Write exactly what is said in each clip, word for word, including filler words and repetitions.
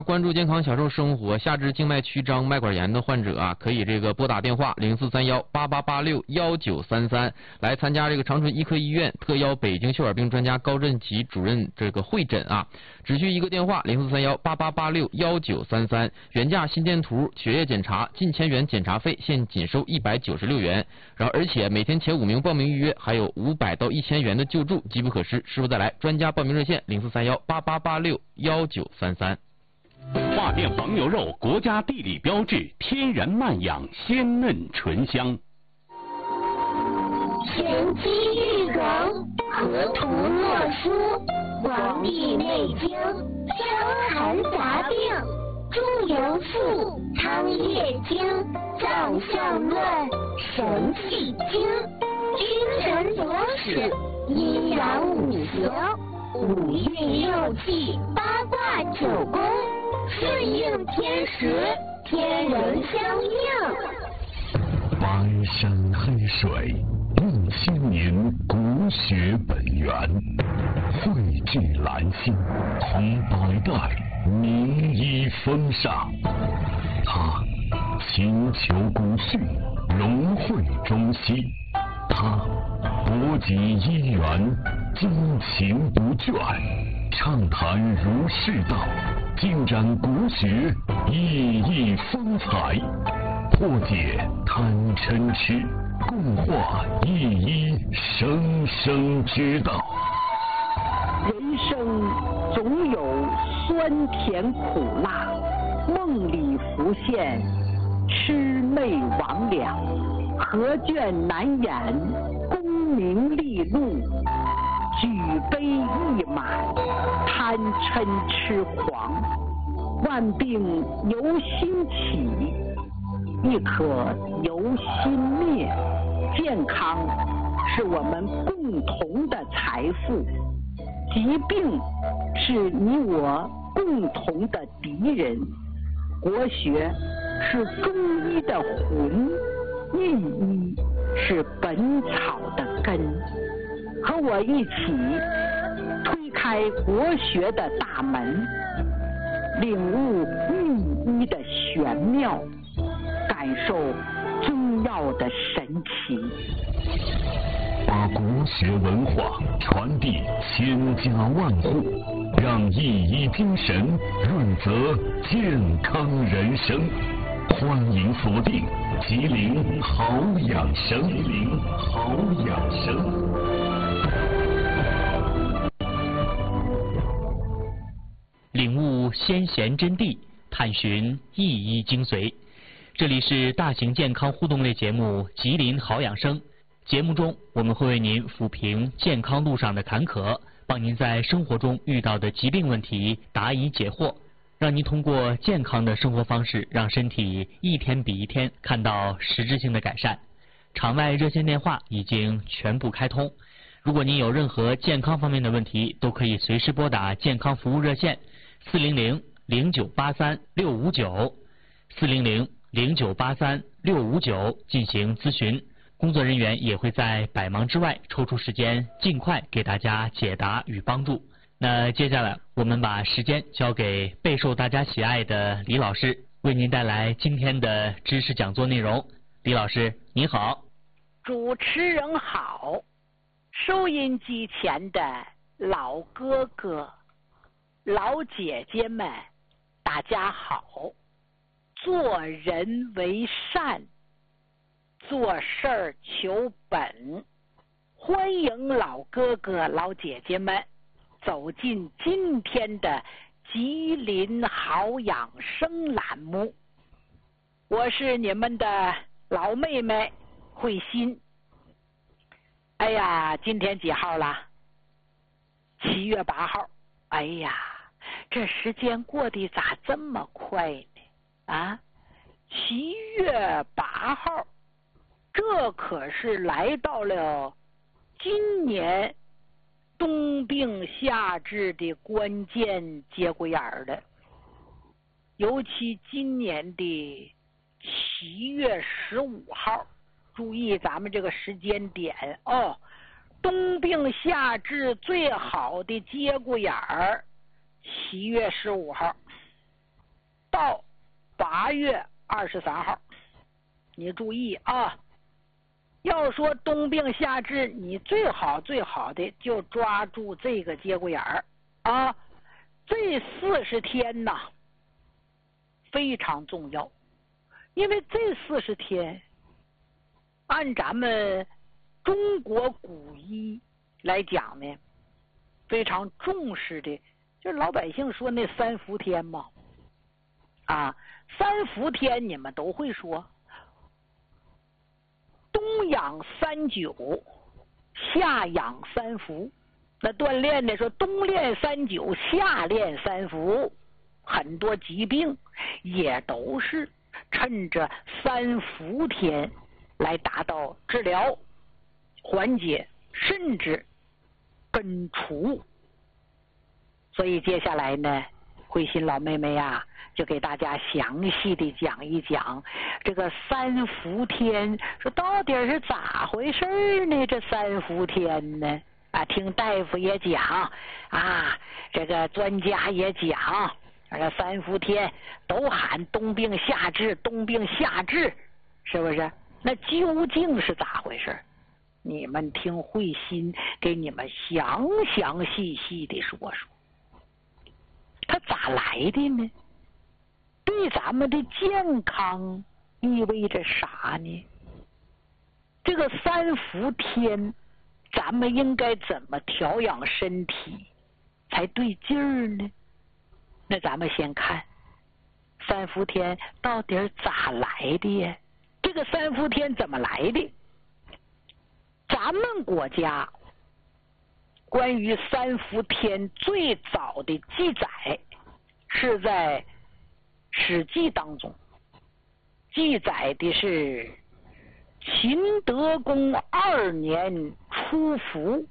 关注健康享受生活，下肢静脉曲张、脉管炎的患者啊，可以这个拨打电话零四三幺八八八六幺九三三来参加这个长春医科医院特邀北京血管病专家高振奇主任这个会诊啊，只需一个电话零四三幺八八八六幺九三三，原价心电图、血液检查、近千元检查费，现仅收一百九十六元。然后而且每天前五名报名预约还有五百到一千元的救助，机不可失，时不再来。专家报名热线零四三幺八八八六幺九三三。 华店黄牛肉，国家地理标志，天然慢养，鲜嫩醇香。 玄机玉容，河图洛书，黄帝内经，伤寒杂病，中庸赋，汤液经，脏象论，神气经，君臣佐使，阴阳五行，五运六气，八卦九宫，顺应天时，天人相应。 白山黑水，一千年国学本源，汇聚兰心，同百代名医风尚。他勤求古训，融汇中西。他博集医源，精勤不倦，畅谈儒释道，尽展国学熠熠风采，破解贪嗔痴，共话一一生生之道。 人生总有酸甜苦辣，梦里浮现魑魅魍魉，何卷难掩功名利禄，举杯一满贪嗔痴狂，万病由心起，亦可由心灭。健康是我们共同的财富，疾病是你我共同的敌人。国学是中医的魂，御医是本草的根。和我一起推开国学的大门，领悟御医的玄妙，感受中药的神奇， 把国学文化传递千家万户，让一医精神润泽健康人生。欢迎锁定吉林好养生，吉林好养生。 领悟先贤真谛，探寻一医精髓。这里是大型健康互动类节目《吉林好养生》。节目中，我们会为您抚平健康路上的坎坷，帮您在生活中遇到的疾病问题答疑解惑，让您通过健康的生活方式，让身体一天比一天看到实质性的改善。场外热线电话已经全部开通，如果您有任何健康方面的问题，都可以随时拨打健康服务热线四零零零九八三六五九四零零零九八三六五九进行咨询，工作人员也会在百忙之外抽出时间，尽快给大家解答与帮助。那接下来我们把时间交给备受大家喜爱的李老师，为您带来今天的知识讲座内容。李老师您好。 主持人好，收音机前的老哥哥老姐姐们大家好。做人为善，做事儿求本，欢迎老哥哥老姐姐们走进今天的吉林好养生栏目。我是你们的老妹妹慧心。哎呀，今天几号了？七月八号。哎呀，这时间过得咋这么快呢？啊，七月八号，这可是来到了今年冬病夏治的关键节骨眼儿了。尤其今年的七月十五号，注意咱们这个时间点哦，冬病夏治最好的节骨眼儿，七月十五号。 八月二十三号，你注意啊！要说冬病夏治，你最好最好的就抓住这个节骨眼儿啊！这四十天呐，非常重要，因为这四十天，按咱们中国古医来讲呢，非常重视的，就是老百姓说那三伏天嘛。啊，三伏天你们都会说，冬养三九，夏养三伏。那锻炼呢说冬练三九，夏练三伏，很多疾病也都是趁着三伏天来达到治疗、缓解，甚至根除。所以接下来呢，慧心老妹妹呀、啊，就给大家详细的讲一讲这个三伏天，说到底是咋回事呢？这三伏天呢？啊，听大夫也讲啊，这个专家也讲，这三伏天都喊冬病夏治，冬病夏治，是不是？那究竟是咋回事？你们听慧心给你们详详细细的说说，它咋来的呢？对咱们的健康意味着啥呢？这个三伏天咱们应该怎么调养身体才对劲儿呢？那咱们先看三伏天到底咋来的呀？这个三伏天怎么来的？咱们国家关于三伏天最早的记载是在《史记》当中，记载的是秦德公二年初伏，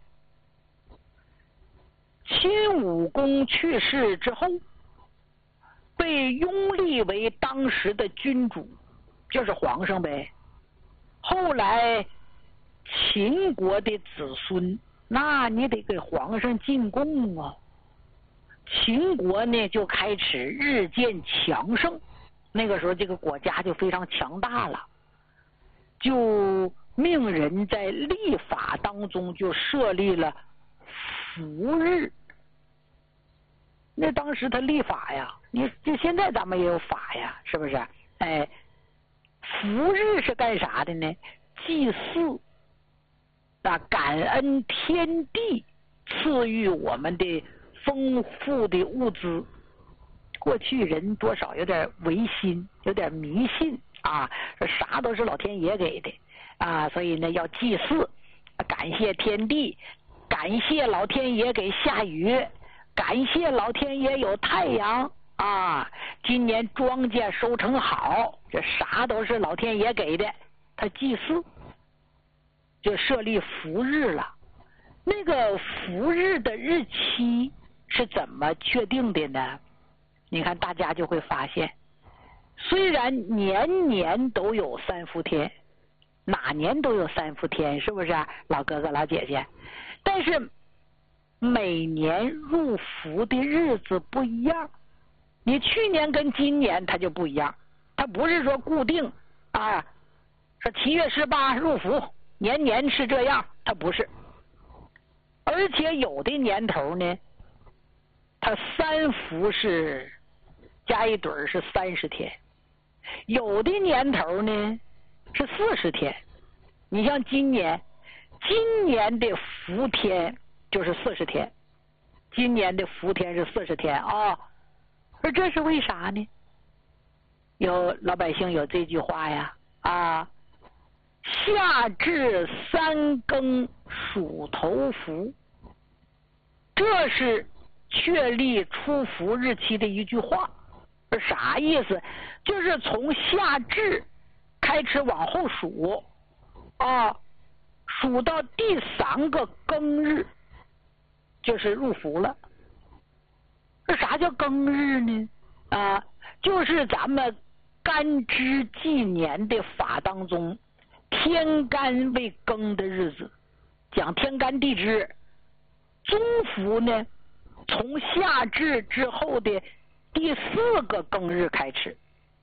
秦武公去世之后，被拥立为当时的君主，就是皇上呗。后来秦国的子孙，那你得给皇上进贡啊。秦国呢就开始日渐强盛，那个时候这个国家就非常强大了，就命人在历法当中就设立了伏日。那当时他立法呀，你就现在咱们也有法呀，是不是？哎，伏日是干啥的呢？祭祀啊，感恩天地赐予我们的丰富的物资。过去人多少有点唯心，有点迷信啊，说啥都是老天爷给的啊，所以呢要祭祀，感谢天地，感谢老天爷给下雨，感谢老天爷有太阳啊，今年庄稼收成好，这啥都是老天爷给的。他祭祀就设立伏日了。那个伏日的日期是怎么确定的呢？你看大家就会发现，虽然年年都有三伏天，哪年都有三伏天，是不是老哥哥老姐姐？但是每年入伏的日子不一样，你去年跟今年它就不一样，它不是说固定啊，说七月十八入伏，年年是这样，它不是。而且有的年头呢，它三伏是加一对儿是三十天，有的年头呢是四十天。你像今年，今年的伏天就是四十天，今年的伏天是四十天啊。而这是为啥呢？有老百姓有这句话呀啊，夏至三更属头伏，这是确立出伏日期的一句话。是啥意思？就是从夏至开始往后数啊，数到第三个庚日就是入伏了。这啥叫庚日呢？啊，就是咱们干支纪年的法当中天干为庚的日子，讲天干地支。中伏呢，从夏至之后的第四个庚日开始，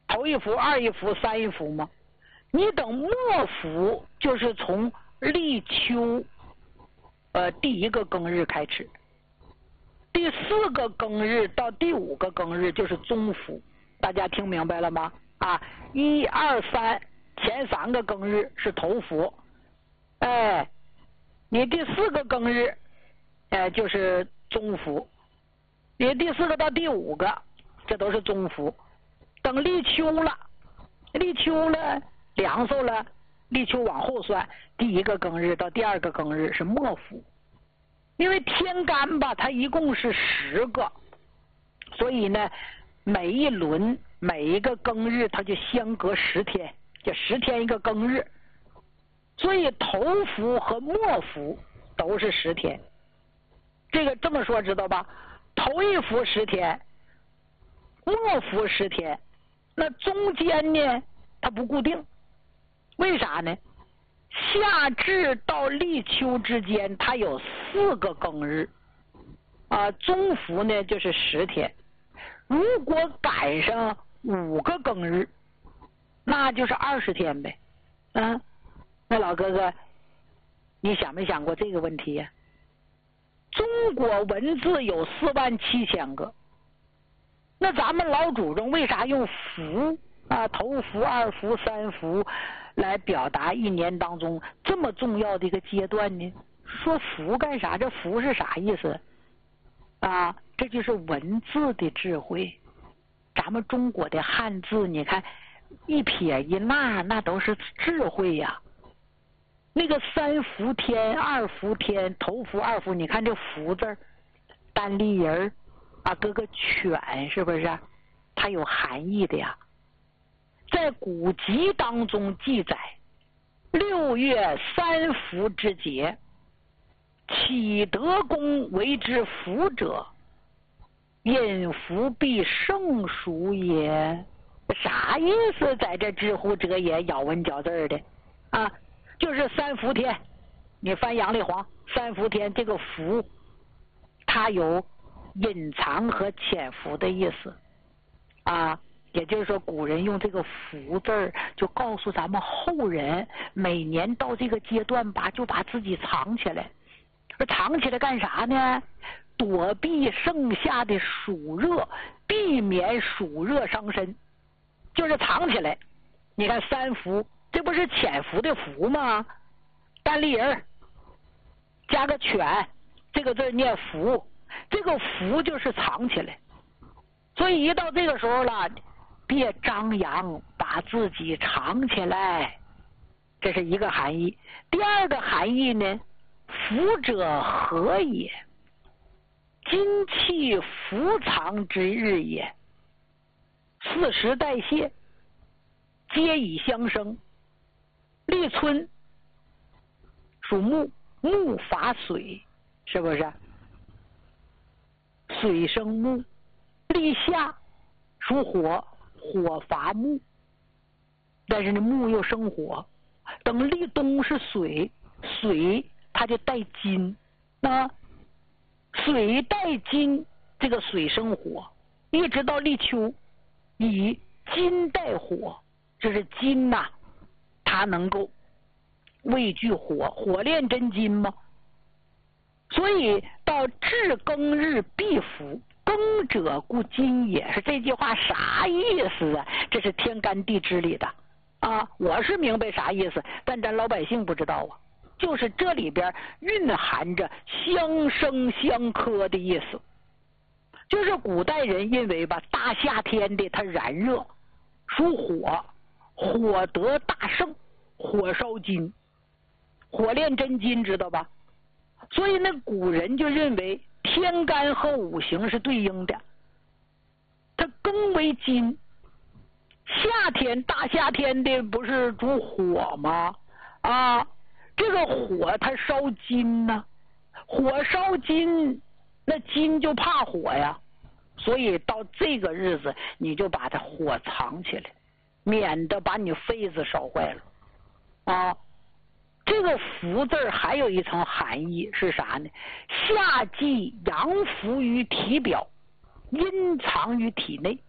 头一伏、二一伏、三一伏吗？你等末伏，就是从立秋，呃，第一个庚日开始，第四个庚日到第五个庚日就是中伏。大家听明白了吗？啊，一二三前三个庚日是头伏，哎，你第四个庚日，哎，就是中伏，你第四个到第五个，这都是中伏。等立秋了，立秋了，凉寿了，立秋往后算，第一个庚日到第二个庚日是末伏。因为天干吧，它一共是十个，所以呢，每一轮每一个庚日，它就相隔十天，就十天一个庚日。所以头伏和末伏都是十天。这个这么说知道吧？头一伏十天，末伏十天，那中间呢，它不固定。为啥呢？夏至到立秋之间，它有四个庚日，啊，中伏呢就是十天。如果赶上五个庚日，那就是二十天呗。啊，那老哥哥，你想没想过这个问题呀？中国文字有四万七千个，那咱们老祖宗为啥用伏啊，头伏、二伏、三伏来表达一年当中这么重要的一个阶段呢？说伏干啥？这伏是啥意思啊？这就是文字的智慧。咱们中国的汉字，你看一撇一捺，那都是智慧呀。那个三伏天、二伏天、头伏、二伏，你看这伏字儿，单立人啊，搁个犬，是不是？它有含义的呀。在古籍当中记载，六月三伏之节，启德宫为之伏者，因伏必胜暑也。啥意思？在这知乎者也咬文嚼字的啊，就是三伏天。你翻杨丽煌，三伏天这个伏，它有隐藏和潜伏的意思啊。也就是说，古人用这个伏字儿，就告诉咱们后人，每年到这个阶段吧，就把自己藏起来。而藏起来干啥呢？躲避盛夏的暑热，避免暑热伤身，就是藏起来。你看三伏，这不是潜伏的伏吗？单立人加个犬，这个字念伏，这个伏就是藏起来。所以一到这个时候了，别张扬，把自己藏起来，这是一个含义。第二个含义呢，伏者和也，精气伏藏之日也，四时代谢，皆已相生。立春属木，木伐水，是不是？水生木。立夏属火，火伐木，但是呢木又生火。等立冬是水，水它就带金，那水带金，这个水生火，一直到立秋，以金带火，这是金呐、啊，它能够畏惧火，火炼真金吗？所以到至庚日必伏。庚者故金也，是这句话啥意思啊？这是天干地支里的啊，我是明白啥意思，但咱老百姓不知道啊。就是这里边蕴含着相生相克的意思。就是古代人因为吧，大夏天的它燃热，属火，火得大盛，火烧金，火炼真金，知道吧？所以那古人就认为天干和五行是对应的，它庚为金，夏天大夏天的不是主火吗？啊，这个火它烧金呢、啊，火烧金，那金就怕火呀，所以到这个日子你就把它火藏起来，免得把你肺子烧坏了啊。这个伏字还有一层含义是啥呢？夏季阳伏于体表，阴藏于体内。